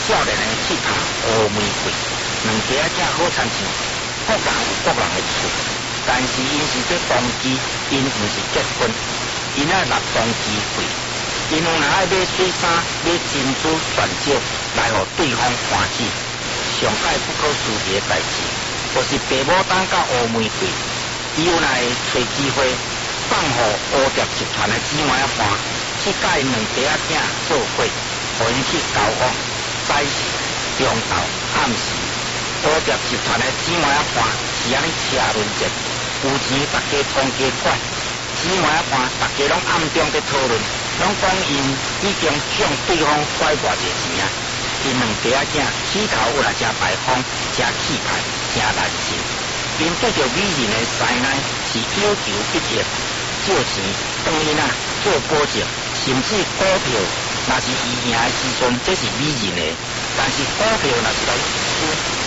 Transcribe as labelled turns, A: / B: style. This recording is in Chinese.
A: 少年的去拍乌玫瑰，两家仔好亲像各人有各人的厝，但是因是这当期，因毋是结婚，因爱立当期会，因有若爱买水衫、买珍珠、钻戒来互对方欢喜。上界不可思议的代志，就是爸母等到乌玫瑰，伊有来找机会放互乌蝶集团的姊妹仔伴去甲因两家仔做伙，互因去交往。早时、中昼、暗时，乌蝶集团的姊妹仔伴是安尼车轮战，有钱大家通家管，姊妹仔伴大家拢暗中在讨论，拢讲因已经向对方拐偌济钱啊！因两家仔起头有来真大方、真气派、真难心，因对着美人的师奶是有求必应，借钱当因啊做保证，甚至股票。若是伊赢的时阵，这是美人的；但是股票若是来输，